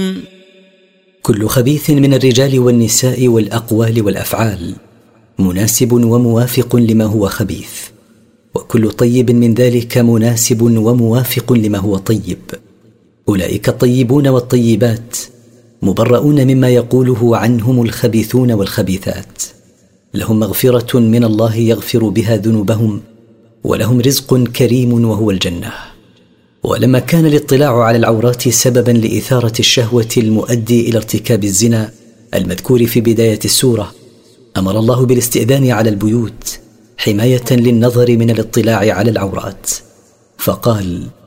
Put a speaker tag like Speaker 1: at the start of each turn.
Speaker 1: كل خبيث من الرجال والنساء والأقوال والأفعال مناسب وموافق لما هو خبيث، وكل طيب من ذلك مناسب وموافق لما هو طيب. أولئك الطيبون والطيبات مبرؤون مما يقوله عنهم الخبيثون والخبيثات، لهم مغفرة من الله يغفر بها ذنوبهم، ولهم رزق كريم وهو الجنة. ولما كان الاطلاع على العورات سببا لإثارة الشهوة المؤدي إلى ارتكاب الزنا المذكور في بداية السورة، أمر الله بالاستئذان على البيوت حماية للنظر من الاطلاع على العورات، فقال: